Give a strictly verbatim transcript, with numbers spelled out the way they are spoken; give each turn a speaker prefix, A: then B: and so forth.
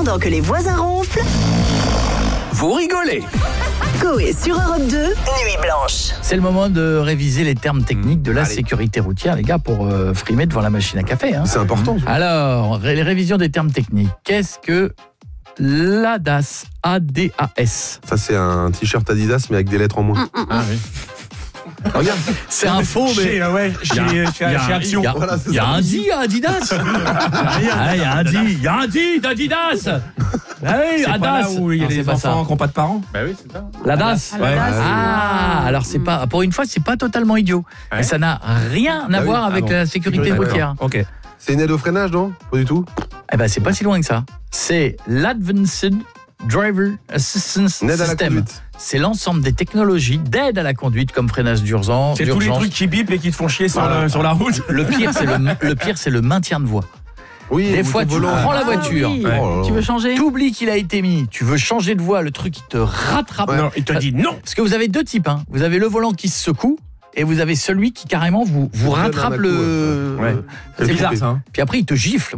A: Pendant que les voisins ronflent,
B: vous rigolez.
A: Coé sur Europe deux, Nuit Blanche.
C: C'est le moment de réviser les termes techniques de la Allez. sécurité routière, les gars, pour euh, frimer devant la machine à café. Hein.
D: C'est important.
C: Alors, ré- les révisions des termes techniques. Qu'est-ce que l'A D A S A D A S
D: Ça, c'est un t-shirt Adidas, mais avec des lettres en moins.
E: Ah oui.
D: Regarde.
C: C'est un faux, mais...
E: Chez, ouais, chez, chez, chez Action.
C: Il y a,
D: Voilà, c'est
C: il y a
D: ça.
C: un dit à Adidas. Ah, il y a un dit, il y a un dit d'Adidas. Ah oui,
E: C'est pas là
C: Adas.
E: où il y a
C: Non, c'est
E: des
C: pas ça.
E: enfants qui n'ont pas de parents.
F: Bah oui, c'est ça.
C: La D A S.
E: Ouais.
C: Ah, alors c'est pas, pour une fois, c'est pas totalement idiot.
E: Ouais.
C: Mais ça n'a rien à
D: Ah oui.
C: voir avec
E: Ah bon.
C: la sécurité
E: D'accord.
C: routière.
E: Ok.
D: C'est une aide au freinage, non? Pas du tout.
C: Eh ben, c'est pas si loin que ça. C'est l'Advanced Driver Assistance
D: Une aide à la
C: System.
D: conduite.
C: C'est l'ensemble des technologies d'aide à la conduite comme freinage d'urgence.
E: C'est tous les
C: d'urgence.
E: trucs qui bipent et qui te font chier sur,
D: Voilà.
E: le- sur la route.
C: Le pire, c'est le, le pire, c'est le maintien de voie.
D: Oui.
C: Des
D: ou
C: fois,
D: ton
C: tu
D: volant.
C: prends la
G: Ah
C: voiture,
G: oui.
E: Ouais.
D: Oh là là.
G: Tu veux changer?
C: t'oublies qu'il a été mis, tu veux changer de voie, le truc il te rattrape.
D: Ouais.
E: Non, il te dit non.
C: Parce que vous avez deux types, hein. Vous avez le volant qui se secoue et vous avez celui qui carrément vous, vous
D: Vous donne
C: rattrape
D: un coup,
C: le.
E: ouais.
C: C'est
E: C'est bizarre ça. Hein.
C: Puis après il te gifle.